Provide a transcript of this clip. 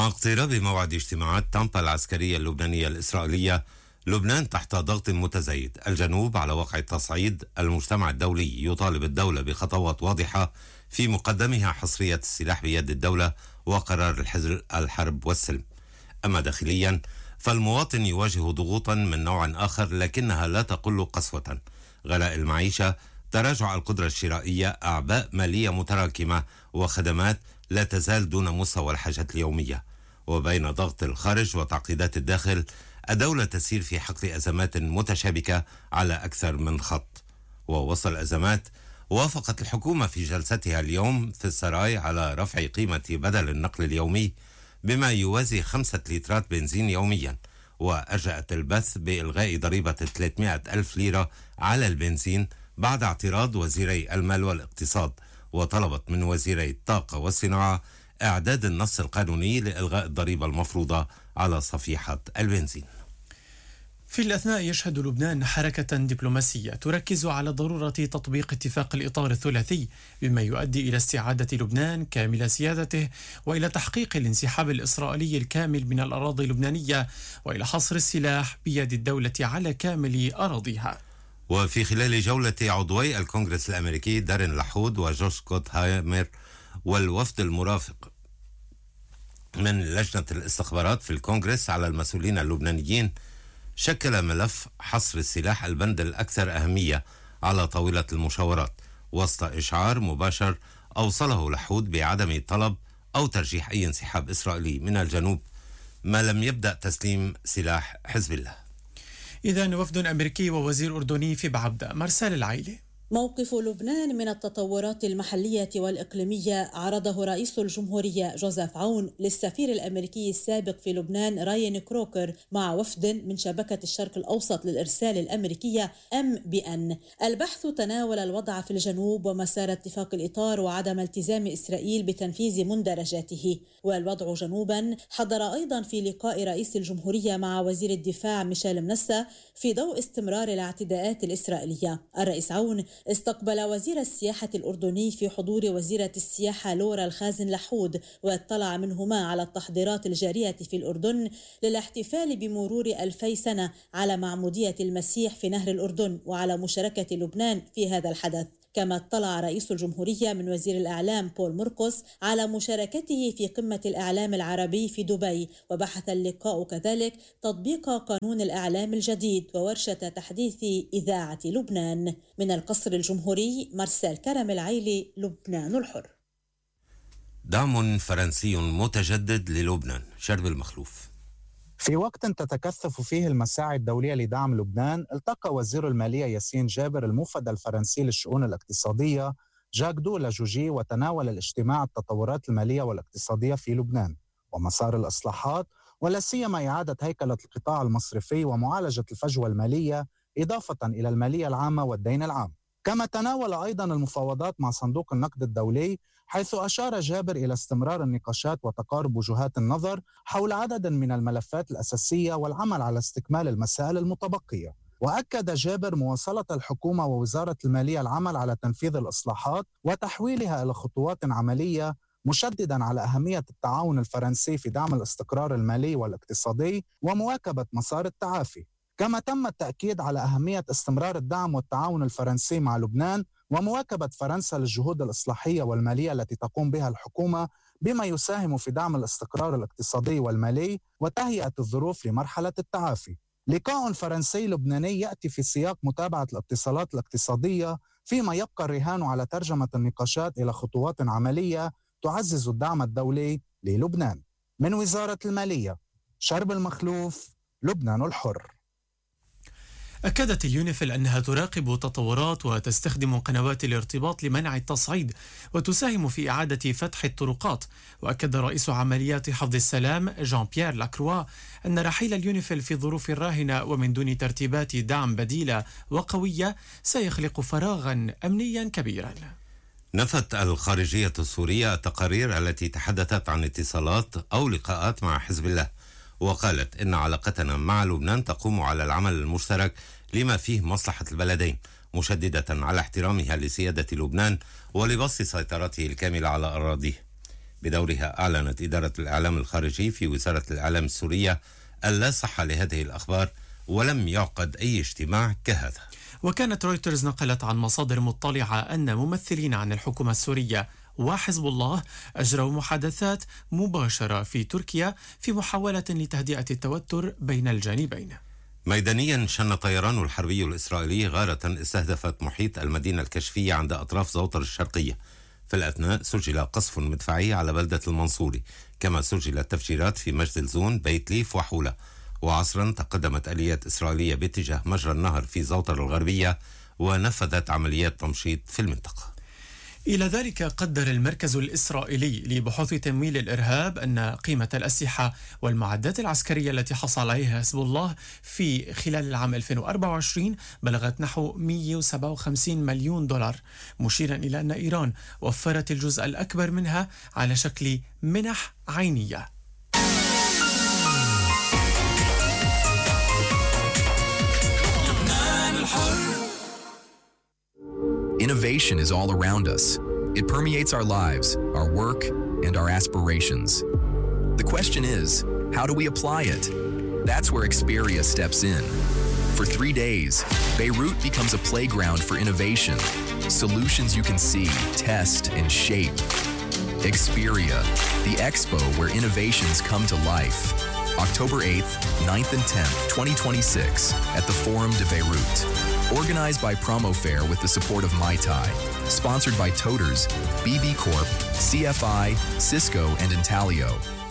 مع اقتراب موعد اجتماعات تامبا العسكرية اللبنانية الإسرائيلية، لبنان تحت ضغط متزايد. الجنوب على وقع التصعيد. المجتمع الدولي يطالب الدولة بخطوات واضحة، في مقدمها حصرية السلاح بيد الدولة وقرار الحرب والسلم. أما داخليا فالمواطن يواجه ضغوطا من نوع آخر، لكنها لا تقل قسوة. غلاء المعيشة، تراجع القدرة الشرائية، أعباء مالية متراكمة، وخدمات لا تزال دون مستوى الحاجات اليومية. وبين ضغط الخارج وتعقيدات الداخل، الدولة تسير في حقل أزمات متشابكة على أكثر من خط. ووسط الأزمات، وافقت الحكومة في جلستها اليوم في السراي على رفع قيمة بدل النقل اليومي بما يوازي 5 لترات بنزين يوميا، وأجأت البث بإلغاء ضريبة 300 ألف ليرة على البنزين بعد اعتراض وزيري المال والاقتصاد، وطلبت من وزيري الطاقة والصناعة إعداد النص القانوني لإلغاء الضريبة المفروضة على صفيحة البنزين. في الأثناء يشهد لبنان حركة دبلوماسية تركز على ضرورة تطبيق اتفاق الإطار الثلاثي، بما يؤدي إلى استعادة لبنان كامل سيادته، وإلى تحقيق الانسحاب الإسرائيلي الكامل من الأراضي اللبنانية، وإلى حصر السلاح بيد الدولة على كامل أراضيها. وفي خلال جولة عضوي الكونغرس الأمريكي دارين لحود وجوش سكوت هايمر والوفد المرافق من لجنة الاستخبارات في الكونغرس على المسؤولين اللبنانيين، شكل ملف حصر السلاح البند الأكثر أهمية على طاولة المشاورات، وسط إشعار مباشر أوصله لحود بعدم طلب أو ترجيح أي انسحاب إسرائيلي من الجنوب ما لم يبدأ تسليم سلاح حزب الله. إذن وفد أمريكي ووزير أردني في بعبدة. مرسال العيلي. موقف لبنان من التطورات المحلية والإقليمية عرضه رئيس الجمهورية جوزيف عون للسفير الأمريكي السابق في لبنان راين كروكر مع وفد من شبكة الشرق الأوسط للإرسال الأمريكية MBN. البحث تناول الوضع في الجنوب ومسار اتفاق الإطار وعدم التزام إسرائيل بتنفيذ مندرجاته. والوضع جنوبا حضر أيضا في لقاء رئيس الجمهورية مع وزير الدفاع ميشيل منسى في ضوء استمرار الاعتداءات الإسرائيلية. الرئيس عون استقبل وزير السياحة الأردني في حضور وزيرة السياحة لورا الخازن لحود، واطلع منهما على التحضيرات الجارية في الأردن للاحتفال بمرور 2000 سنة على معمودية المسيح في نهر الأردن وعلى مشاركة لبنان في هذا الحدث. كما اطلع رئيس الجمهورية من وزير الإعلام بول مرقس على مشاركته في قمة الإعلام العربي في دبي، وبحث اللقاء كذلك تطبيق قانون الإعلام الجديد وورشة تحديث إذاعة لبنان. من القصر الجمهوري، مرسال كرم العيلي، لبنان الحر. دعم فرنسي متجدد للبنان. شرب المخلوف. في وقت تتكثف فيه المساعي الدولية لدعم لبنان، التقى وزير المالية ياسين جابر الموفد الفرنسي للشؤون الاقتصادية جاك دو لاجوجي، وتناول الاجتماع التطورات المالية والاقتصادية في لبنان ومسار الإصلاحات، ولا سيما إعادة هيكلة القطاع المصرفي ومعالجة الفجوة المالية، إضافة إلى المالية العامة والدين العام. كما تناول أيضا المفاوضات مع صندوق النقد الدولي، حيث أشار جابر إلى استمرار النقاشات وتقارب وجهات النظر حول عدد من الملفات الأساسية والعمل على استكمال المسائل المتبقية. وأكد جابر مواصلة الحكومة ووزارة المالية العمل على تنفيذ الإصلاحات وتحويلها إلى خطوات عملية، مشددا على أهمية التعاون الفرنسي في دعم الاستقرار المالي والاقتصادي ومواكبة مسار التعافي. كما تم التأكيد على أهمية استمرار الدعم والتعاون الفرنسي مع لبنان ومواكبة فرنسا للجهود الإصلاحية والمالية التي تقوم بها الحكومة، بما يساهم في دعم الاستقرار الاقتصادي والمالي وتهيئة الظروف لمرحلة التعافي. لقاء فرنسي لبناني يأتي في سياق متابعة الاتصالات الاقتصادية، فيما يبقى الرهان على ترجمة النقاشات إلى خطوات عملية تعزز الدعم الدولي للبنان. من وزارة المالية، شرب المخلوف، لبنان الحر. أكدت اليونيفيل أنها تراقب تطورات وتستخدم قنوات الارتباط لمنع التصعيد وتساهم في إعادة فتح الطرقات. وأكد رئيس عمليات حفظ السلام جان بيير لاكروا أن رحيل اليونيفيل في ظروف راهنة ومن دون ترتيبات دعم بديلة وقوية سيخلق فراغا أمنيا كبيرا. نفت الخارجية السورية التقارير التي تحدثت عن اتصالات أو لقاءات مع حزب الله، وقالت إن علاقتنا مع لبنان تقوم على العمل المشترك لما فيه مصلحة البلدين، مشددة على احترامها لسيادة لبنان ولبسط سيطرته الكاملة على أراضيه. بدورها أعلنت إدارة الإعلام الخارجي في وزارة الإعلام السورية ألا صحة لهذه الأخبار ولم يعقد أي اجتماع كهذا. وكانت رويترز نقلت عن مصادر مطلعة أن ممثلين عن الحكومة السورية وحزب الله أجروا محادثات مباشرة في تركيا في محاولة لتهدئة التوتر بين الجانبين. ميدانيا شن الطيران الحربي الإسرائيلي غارة استهدفت محيط المدينة الكشفية عند أطراف زوطر الشرقية. في الأثناء سجل قصف مدفعي على بلدة المنصوري، كما سجلت تفجيرات في مجد الزون، بيت ليف وحولة. وعصرا تقدمت آليات إسرائيلية باتجاه مجرى النهر في زوطر الغربية ونفذت عمليات تمشيط في المنطقة. إلى ذلك قدر المركز الإسرائيلي لبحوث تمويل الإرهاب أن قيمة الأسلحة والمعدات العسكرية التي حصل عليها حزب الله في خلال العام 2024 بلغت نحو 157 مليون دولار، مشيرا إلى أن إيران وفرت الجزء الأكبر منها على شكل منح عينية. Innovation is all around us. It permeates our lives, our work, and our aspirations. The question is, how do we apply it? That's where Experia steps in. For 3 days, Beirut becomes a playground for innovation. Solutions you can see, test, and shape. Experia, the expo where innovations come to life. October 8th, 9th, and 10th, 2026 at the Forum de Beirut. Organized by Promofair with the support of Mai Tai. Sponsored by Toters, BB Corp, CFI, Cisco, and Intalio.